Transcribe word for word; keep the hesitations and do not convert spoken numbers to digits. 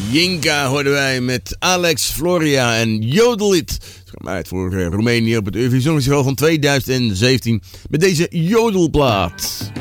Jinka hoorden wij met Alex Floria en Jodelit. Het kwam uit voor Roemenië op het Eurovisie Songfestival van tweeduizend zeventien met deze jodelplaat.